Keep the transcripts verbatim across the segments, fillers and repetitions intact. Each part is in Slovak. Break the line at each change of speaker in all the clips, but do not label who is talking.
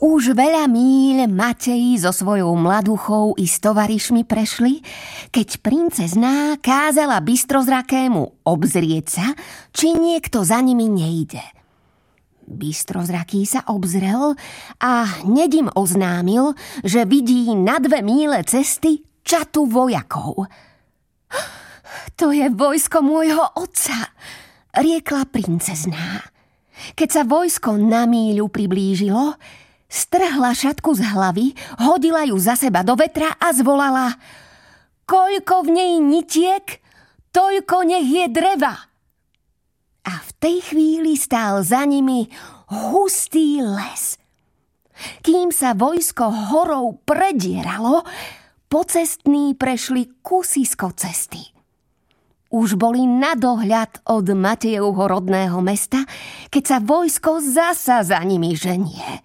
Už veľa míľ Matej so svojou mladuchou i s tovarišmi prešli, keď princezná kázala bystrozrakému obzrieť sa, či niekto za nimi nejde. Bystrozraký sa obzrel a hneď im oznámil, že vidí na dve míle cesty čatu vojakov. To je vojsko môjho otca, riekla princezná. Keď sa vojsko na míľu priblížilo, strhla šatku z hlavy, hodila ju za seba do vetra a zvolala: Koľko v nej nitiek, toľko nech je dreva. A v tej chvíli stál za nimi hustý les. Kým sa vojsko horou predieralo, pocestní prešli kusisko cesty. Už boli na dohľad od Matejovho rodného mesta, keď sa vojsko zasa za nimi ženie.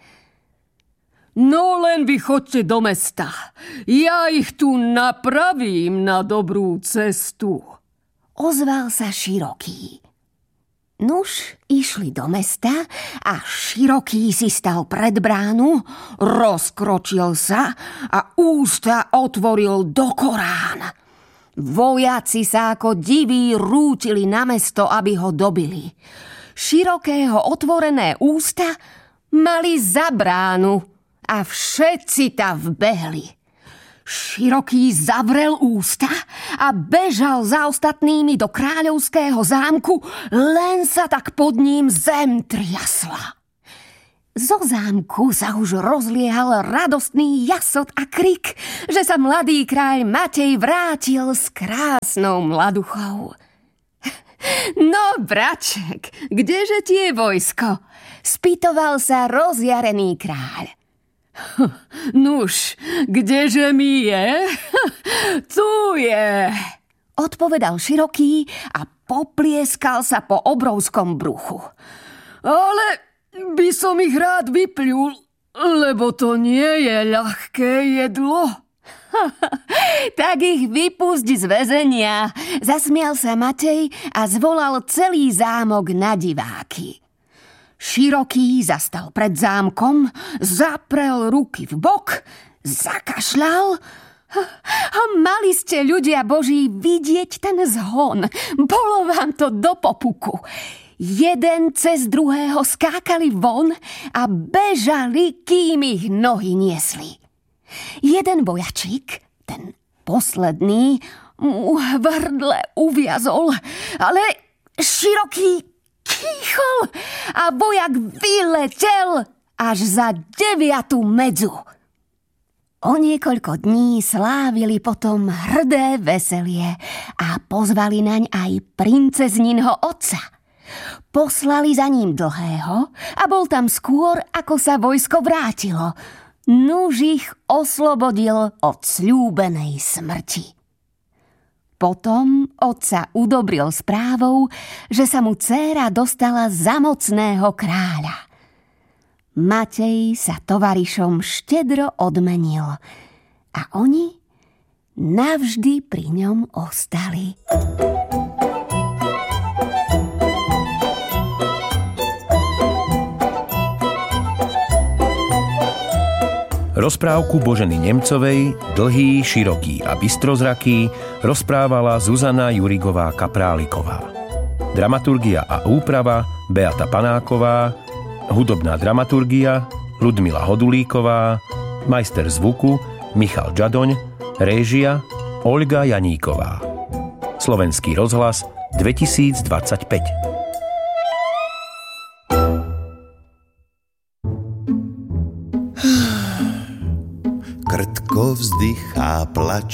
No len vy chodte do mesta. Ja ich tu napravím na dobrú cestu.
Ozval sa Široký. Nuž, išli do mesta a Široký si stal pred bránu, rozkročil sa a ústa otvoril do Korán. Vojaci sa ako diví rútili na mesto, aby ho dobili. Širokého otvorené ústa mali za bránu a všetci tam vbehli. Široký zavrel ústa a bežal za ostatnými do kráľovského zámku, len sa tak pod ním zem triasla. Zo zámku sa už rozliehal radostný jasot a krik, že sa mladý kráľ Matej vrátil s krásnou mladuchou. No, braček, kdeže ti je vojsko? Spýtoval sa rozjarený kráľ.
Nuž, kdeže mi je? Tu je,
odpovedal Široký a poplieskal sa po obrovskom bruchu.
Ale by som ich rád vypľul, lebo to nie je ľahké jedlo.
Tak ich vypusť z väzenia, zasmial sa Matej a zvolal celý zámok na diváky. Široký zastal pred zámkom, zaprel ruky v bok, zakašľal a mali ste, ľudia boží, vidieť ten zhon. Bolo vám to do popuku. Jeden cez druhého skákali von a bežali, kým ich nohy niesli. Jeden vojačík, ten posledný, mu hvrdle uviazol, ale Široký kýchol a vojak vyletel až za deviatu medzu. O niekoľko dní slávili potom hrdé veselie a pozvali naň aj princezninho otca. Poslali za ním Dlhého a bol tam skôr, ako sa vojsko vrátilo. Nuž ich oslobodil od sľúbenej smrti. Potom otca udobril správou, že sa mu dcéra dostala za mocného kráľa. Matej sa tovarišom štedro odmenil a oni navždy pri ňom ostali.
Rozprávku Boženy Nemcovej Dlhý, široký a bystrozraký rozprávala Zuzana Jurigová-Kapráliková. Dramaturgia a úprava Beata Panáková, hudobná dramaturgia Ľudmila Hodulíková, majster zvuku Michal Džadoň, réžia Olga Janíková. Slovenský rozhlas dvetisícdvadsaťpäť.
Krtko vzdychá, plač